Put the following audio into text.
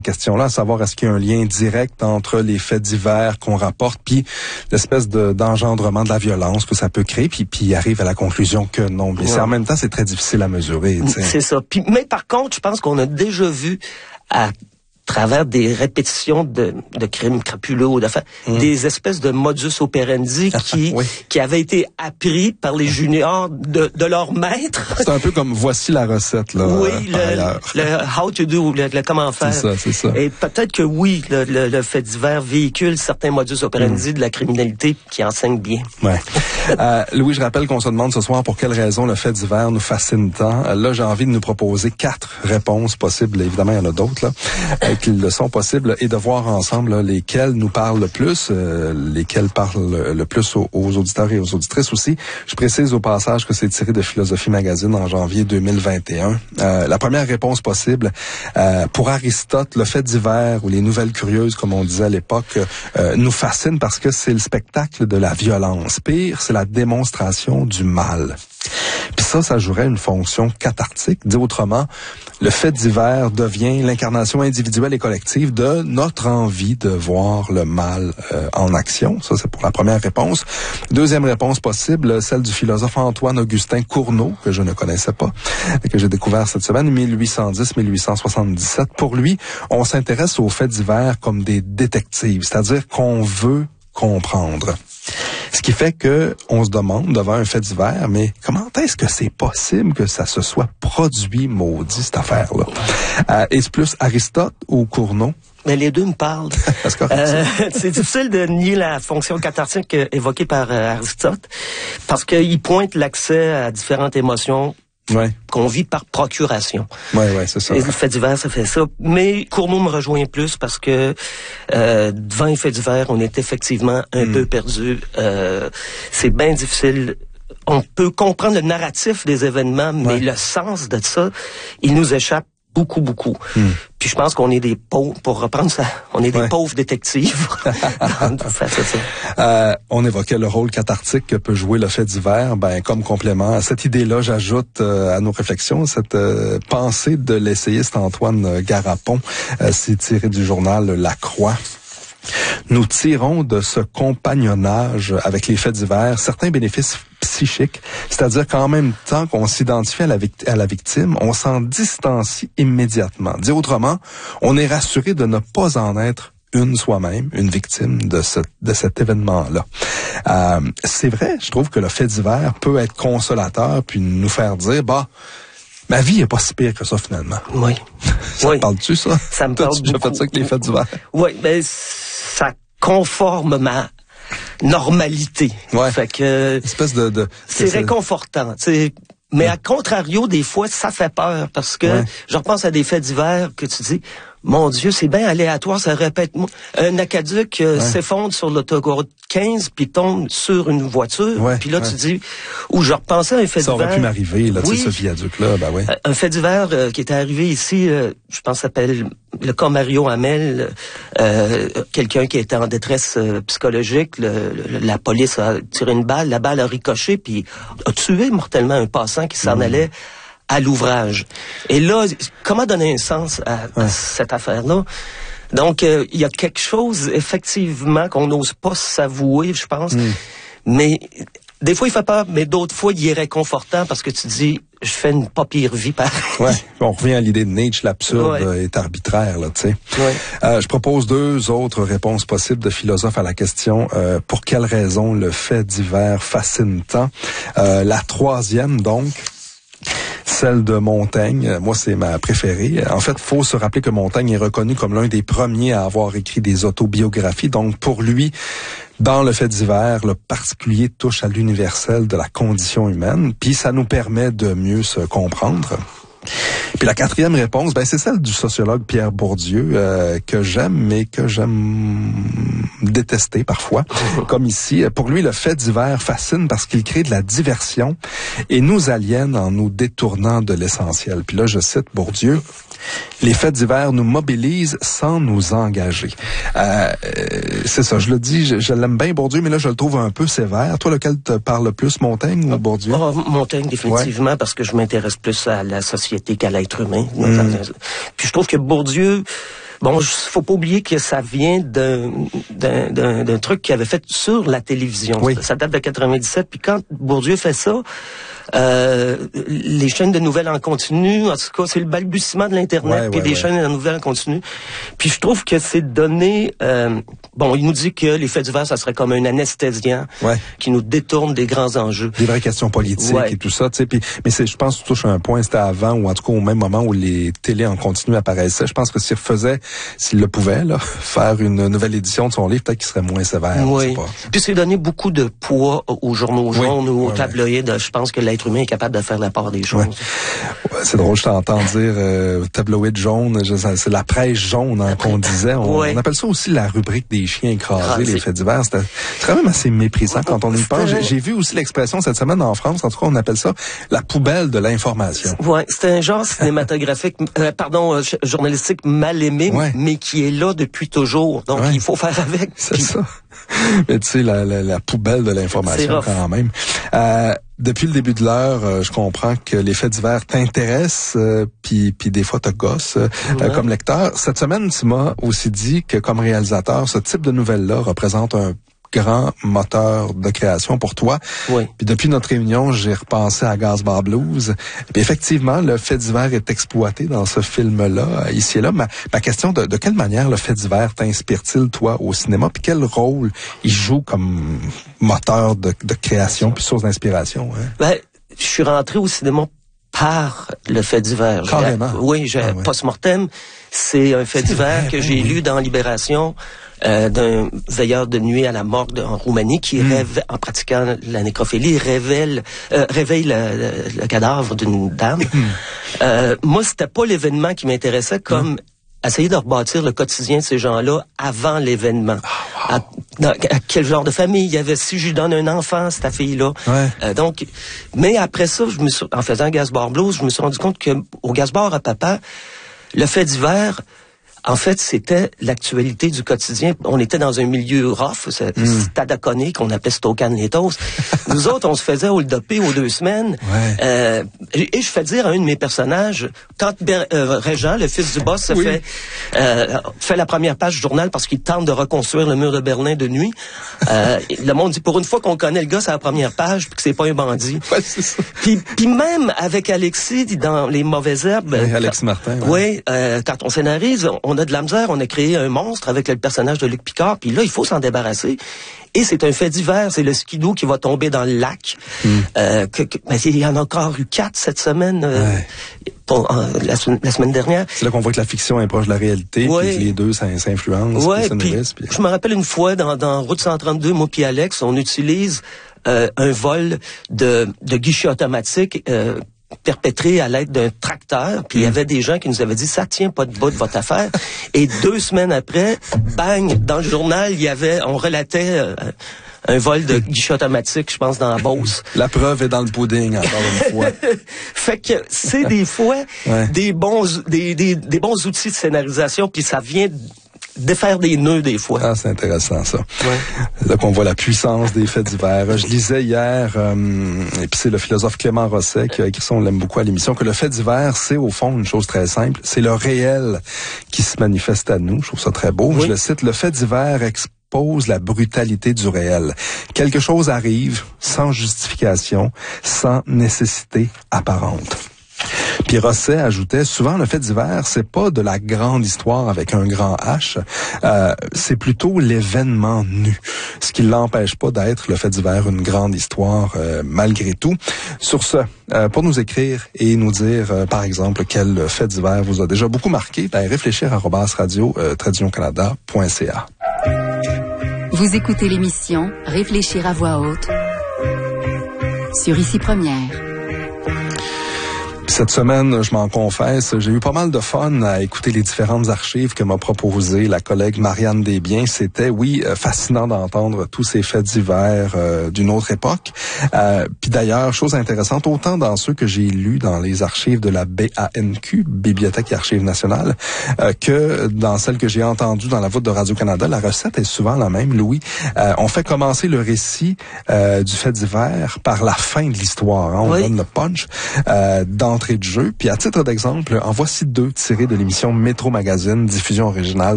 question-là, à savoir est-ce qu'il y a un lien direct entre les faits divers qu'on rapporte puis l'espèce d'engendrement de la violence que ça peut créer, puis il arrive à la conclusion que non. Mais en même temps, c'est très difficile à mesurer. T'sais. C'est ça. Puis, mais par contre, je pense qu'on a déjà vu à travers des répétitions de crimes crapuleux ou d'affaires, des espèces de modus operandi qui avaient été appris par les juniors de leur maître. C'est un peu comme voici la recette, là. Oui, le how to do, le comment faire. C'est ça. Et peut-être que oui, le fait divers véhicule certains modus operandi de la criminalité qui enseigne bien. Ouais. Louis, je rappelle qu'on se demande ce soir pour quelle raison le fait divers nous fascine tant. Là, j'ai envie de nous proposer 4 réponses possibles. Évidemment, il y en a d'autres, là. Qu'ils le sont possibles, et de voir ensemble là, lesquels nous parlent le plus, lesquels parlent le plus aux auditeurs et aux auditrices aussi. Je précise au passage que c'est tiré de Philosophie Magazine en janvier 2021. La première réponse possible, pour Aristote, le fait divers ou les nouvelles curieuses, comme on disait à l'époque, nous fascine parce que c'est le spectacle de la violence. Pire, c'est la démonstration du mal. Puis ça jouerait une fonction cathartique. Dit autrement, le fait divers devient l'incarnation individuelle et collective de notre envie de voir le mal en action. Ça, c'est pour la première réponse. Deuxième réponse possible, celle du philosophe Antoine-Augustin Cournot, que je ne connaissais pas, et que j'ai découvert cette semaine, 1810-1877. Pour lui, on s'intéresse aux faits divers comme des détectives, c'est-à-dire qu'on veut comprendre. Ce qui fait que on se demande devant un fait divers, mais comment est-ce que c'est possible que ça se soit produit, maudit, cette affaire-là? Est-ce plus Aristote ou Cournot? Mais les deux me parlent. C'est difficile de nier la fonction cathartique évoquée par Aristote, parce qu'il pointe l'accès à différentes émotions qu'on vit par procuration. Ouais, c'est ça. Et le fait divers, ça fait ça. Mais Cournot me rejoint plus parce que devant les faits divers, on est effectivement un peu perdu. C'est bien difficile. On peut comprendre le narratif des événements, mais le sens de ça, il nous échappe beaucoup. Puis je pense qu'on est des pauvres, pour reprendre ça, on est des pauvres détectives. On évoquait le rôle cathartique que peut jouer le fait divers. Comme complément à cette idée-là, j'ajoute à nos réflexions cette pensée de l'essayiste Antoine Garapon. C'est tiré du journal La Croix. Nous tirons de ce compagnonnage avec les faits divers certains bénéfices psychiques, c'est-à-dire qu'en même temps qu'on s'identifie à la victime, on s'en distancie immédiatement. Dit autrement, on est rassuré de ne pas en être une soi-même, une victime de cet événement-là. C'est vrai, je trouve que le fait divers peut être consolateur puis nous faire dire, ma vie est pas si pire que ça, finalement. Oui. Ça te parle-tu, ça? Ça me parle beaucoup. Tu as fait ça avec les faits divers? Oui, mais ça conforme ma normalité. Fait que... espèce de c'est réconfortant, t'sais. Mais à contrario, des fois, ça fait peur parce que je repense à des faits divers que tu dis, mon Dieu, c'est bien aléatoire, ça répète. Un aquaduc s'effondre sur l'autoroute 15 puis tombe sur une voiture. Puis là, tu dis, ou je repensais à un fait divers. Ça aurait pu m'arriver, là, ce viaduc-là, un fait divers qui était arrivé ici, je pense, s'appelle le cas Mario Hamel, quelqu'un qui était en détresse psychologique. La police a tiré une balle, la balle a ricoché puis a tué mortellement un passant qui s'en allait à l'ouvrage. Et là, comment donner un sens à cette affaire-là? Donc, il y a quelque chose, effectivement, qu'on n'ose pas s'avouer, je pense. Mais des fois, il fait peur, mais d'autres fois, il est réconfortant parce que tu dis, je fais une pas pire vie pareil. On revient à l'idée de Nietzsche, l'absurde est arbitraire, là, tu sais. Je propose 2 autres réponses possibles de philosophes à la question pour quelle raison le fait divers fascine tant. La troisième, donc, celle de Montaigne. Moi, c'est ma préférée. En fait, faut se rappeler que Montaigne est reconnu comme l'un des premiers à avoir écrit des autobiographies. Donc, pour lui, dans le fait divers, le particulier touche à l'universel de la condition humaine, puis ça nous permet de mieux se comprendre. Puis la 4e réponse, c'est celle du sociologue Pierre Bourdieu, que j'aime, mais que j'aime détester parfois. Comme ici, pour lui, le fait divers fascine parce qu'il crée de la diversion et nous aliène en nous détournant de l'essentiel. Puis là, je cite Bourdieu, « Les faits divers nous mobilisent sans nous engager. » C'est ça, je le dis, je l'aime bien Bourdieu, mais là, je le trouve un peu sévère. Toi, lequel te parle le plus, Montaigne ou Bourdieu? Montaigne, définitivement, parce que je m'intéresse plus à la société qu'à l'être humain. Puis je trouve que Bourdieu Bon, faut pas oublier que ça vient d'un truc qu'il avait fait sur la télévision. Oui. Ça date de 97. Puis quand Bourdieu fait ça, les chaînes de nouvelles en continu, en tout cas, c'est le balbutiement de l'Internet, puis des chaînes de nouvelles en continu. Puis je trouve que c'est donné... bon, il nous dit que les faits divers, ça serait comme un anesthésiant qui nous détourne des grands enjeux. Des vraies questions politiques et tout ça, tu sais. Mais je pense que tu touches un point, c'était avant, ou en tout cas au même moment où les télés en continu apparaissaient. Je pense que s'il le pouvait, là, faire une nouvelle édition de son livre, peut-être qu'il serait moins sévère. Oui. Puis c'est donné beaucoup de poids aux journaux jaunes ou aux tabloïds. Je pense que l'être humain est capable de faire la part des choses. Ouais, c'est drôle, je t'entends dire tabloïd jaune, c'est la presse jaune qu'on disait. On appelle ça aussi la rubrique des chiens écrasés, les faits divers. C'est quand même assez méprisant quand on y pense. J'ai vu aussi l'expression cette semaine en France, en tout cas on appelle ça la poubelle de l'information. Ouais, c'est un genre cinématographique, journalistique mal aimé, mais qui est là depuis toujours. Donc il faut faire avec. C'est ça. Mais tu sais, la poubelle de l'information quand même. Depuis le début de l'heure, je comprends que les faits divers t'intéressent, puis des fois te gossent comme lecteur. Cette semaine, tu m'as aussi dit que comme réalisateur, ce type de nouvelle-là représente un grand moteur de création pour toi. Oui. Puis depuis notre réunion, j'ai repensé à Gazbar Blues. Puis effectivement, le fait divers est exploité dans ce film-là, ici et là. Ma question, de quelle manière le fait divers t'inspire-t-il, toi, au cinéma? Puis quel rôle il joue comme moteur de création puis source d'inspiration? Hein? Ben, je suis rentré au cinéma par le fait divers. Carrément. Post-mortem, c'est un fait divers que j'ai lu dans Libération. D'un veilleur de nuit à la morgue en Roumanie qui rêve, en pratiquant la nécrophilie, réveille le cadavre d'une dame. Moi, c'était pas l'événement qui m'intéressait comme essayer de rebâtir le quotidien de ces gens-là avant l'événement. À quel genre de famille il y avait? Si je lui donne un enfant à cette fille-là. Donc, mais après ça, en faisant Gazbar Blues, je me suis rendu compte que au Gazbar à papa, le fait divers, en fait, c'était l'actualité du quotidien. On était dans un milieu rough, Stadaconé, qu'on appelait Stokan-les-Toasts. Nous autres, on se faisait hold-upper aux 2 semaines. Et je fais dire à un de mes personnages, quand Régent, le fils du boss, fait la première page du journal parce qu'il tente de reconstruire le mur de Berlin de nuit, le monde dit, pour une fois qu'on connaît le gars, c'est la première page, puis que c'est pas un bandit. C'est ça. Puis même avec Alexis, dans Les Mauvaises Herbes... Alex Martin. Quand on scénarise, on a de la misère, on a créé un monstre avec le personnage de Luc Picard, puis là, il faut s'en débarrasser. Et c'est un fait divers, c'est le skidoo qui va tomber dans le lac. Il y en a encore eu 4 cette semaine, la semaine dernière. C'est là qu'on voit que la fiction est proche de la réalité, puis que les deux s'influencent, puis se nourrissent. Je me rappelle une fois, dans Route 132, moi puis Alex, on utilise un vol de guichet automatique perpétré à l'aide d'un tracteur, puis il y avait des gens qui nous avaient dit ça tient pas de bout de votre affaire. Et 2 semaines après, bang, dans le journal, on relatait un vol de guichet automatique, je pense, dans la Beauce. La preuve est dans le pudding, encore une fois. Fait que c'est des fois des bons outils de scénarisation, puis ça vient défaire des nœuds des fois. Ah, c'est intéressant ça. Là qu'on voit la puissance des faits divers. Je lisais hier, et puis c'est le philosophe Clément Rosset qui a écrit ça, on l'aime beaucoup à l'émission, que le fait divers, c'est au fond une chose très simple, c'est le réel qui se manifeste à nous. Je trouve ça très beau. Je le cite, le fait divers expose la brutalité du réel. Quelque chose arrive sans justification, sans nécessité apparente. Puis Rosset ajoutait, souvent le fait divers, c'est pas de la grande histoire avec un grand H, c'est plutôt l'événement nu, ce qui l'empêche pas d'être le fait divers une grande histoire malgré tout. Sur ce, pour nous écrire et nous dire, par exemple, quel fait divers vous a déjà beaucoup marqué, réfléchir@radio-canada.ca. Vous écoutez l'émission Réfléchir à voix haute sur Ici Première. Cette semaine, je m'en confesse, j'ai eu pas mal de fun à écouter les différentes archives que m'a proposées la collègue Marianne Desbiens. C'était, fascinant d'entendre tous ces faits divers d'une autre époque. Puis d'ailleurs, chose intéressante, autant dans ceux que j'ai lus dans les archives de la BANQ, Bibliothèque et Archives nationales, que dans celles que j'ai entendues dans la voûte de Radio-Canada, la recette est souvent la même, Louis. On fait commencer le récit du fait divers par la fin de l'histoire. On donne le punch d'entrée d'entrée de jeu. Puis à titre d'exemple, en voici 2 tirés de l'émission Métro Magazine, diffusion originale